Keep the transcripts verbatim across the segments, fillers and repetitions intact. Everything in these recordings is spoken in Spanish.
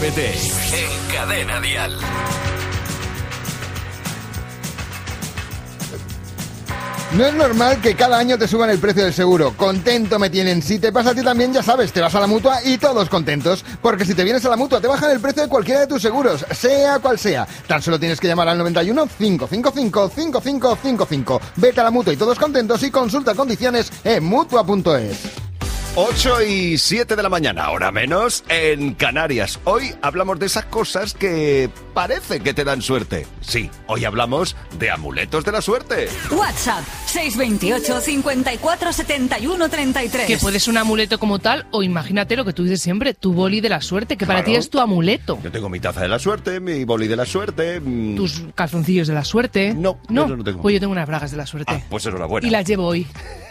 Atrévete en Cadena Dial. No es normal que cada año te suban el precio del seguro. Contento me tienen. Si te pasa a ti también, ya sabes, te vas a la Mutua y todos contentos. Porque si te vienes a la Mutua, te bajan el precio de cualquiera de tus seguros, sea cual sea. Tan solo tienes que llamar al noventa y uno, cinco cinco cinco, cinco cinco cinco cinco. Vete a la Mutua y todos contentos y consulta condiciones en mutua punto es. ocho y siete de la mañana, hora menos, en Canarias. Hoy hablamos de esas cosas que parece que te dan suerte. Sí, hoy hablamos de amuletos de la suerte. WhatsApp seis dos ocho, cincuenta y cuatro, setenta y uno, treinta y tres. Que puede ser un amuleto como tal, o imagínate lo que tú dices siempre, tu boli de la suerte, que para Claro. ti es tu amuleto. Yo tengo mi taza de la suerte, mi boli de la suerte. mm, Tus calzoncillos de la suerte. No, no, eso no tengo. Pues yo tengo unas bragas de la suerte. Ah, pues enhorabuena. Y las llevo hoy.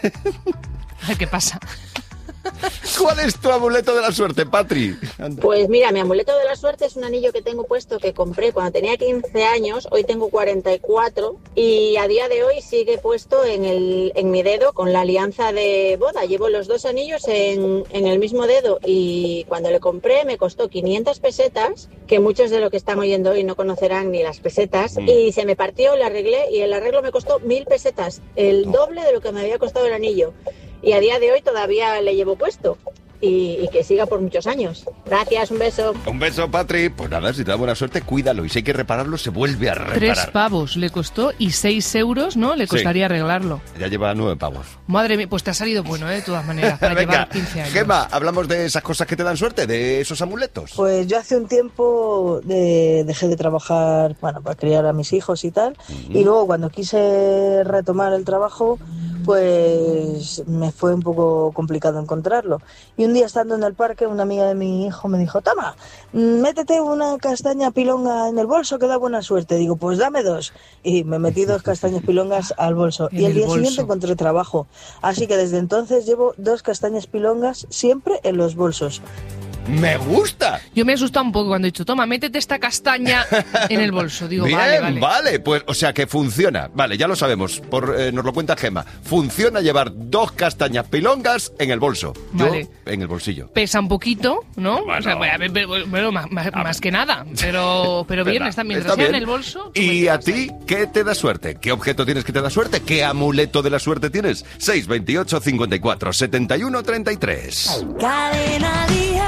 A ver qué pasa. ¿Cuál es tu amuleto de la suerte, Patri? Anda. Pues mira, mi amuleto de la suerte es un anillo que tengo puesto que compré cuando tenía quince años, hoy tengo cuarenta y cuatro y a día de hoy sigue puesto en, el, en mi dedo con la alianza de boda. Llevo los dos anillos en, en el mismo dedo y cuando le compré me costó quinientas pesetas, que muchos de los que están oyendo hoy no conocerán ni las pesetas, Mm. y se me partió, lo arreglé y el arreglo me costó mil pesetas, el doble de lo que me había costado el anillo. Y a día de hoy todavía le llevo puesto. Y, y que siga por muchos años. Gracias, un beso. Un beso, Patri. Pues nada, si te da buena suerte, cuídalo. Y si hay que repararlo, se vuelve a reparar. Tres pavos le costó y seis euros, ¿no? Le Sí. costaría arreglarlo. Ya lleva nueve pavos. Madre mía, pues te ha salido bueno, ¿eh? De todas maneras, para Venga, llevar quince años. Gema, hablamos de esas cosas que te dan suerte, de esos amuletos. Pues yo hace un tiempo de- dejé de trabajar, bueno, para criar a mis hijos y tal, y luego cuando quise retomar el trabajo, pues me fue un poco complicado encontrarlo. Y un día estando en el parque, una amiga de mi hijo me dijo, toma, métete una castaña pilonga en el bolso que da buena suerte. Digo, pues dame dos. Y me metí dos castañas pilongas al bolso. En Y el el día bolso. siguiente encontré trabajo. Así que desde entonces llevo dos castañas pilongas siempre en los bolsos. ¡Me gusta! Yo me he asustado un poco cuando he dicho, toma, métete esta castaña en el bolso. Digo, Bien, vale, vale. pues, o sea que funciona. Vale, ya lo sabemos, por, eh, nos lo cuenta Gema. Funciona llevar dos castañas pilongas en el bolso. Yo, Vale. en el bolsillo. Pesa un poquito, ¿no? Bueno. O sea, bueno, a ver, pero- bueno, más, más- más que nada. Pero, pero bien, Venga, está, mientras está sea en bien. el bolso. ¿Y a ti qué te da suerte? ¿Qué objeto tienes que te da suerte? ¿Qué amuleto de la suerte tienes? seis dos ocho, cincuenta y cuatro, setenta y uno, treinta y tres. Cadena Dial.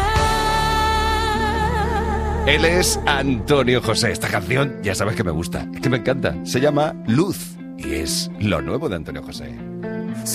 Él es Antonio José. Esta canción ya sabes que me gusta, es que me encanta. Se llama Luz y es lo nuevo de Antonio José.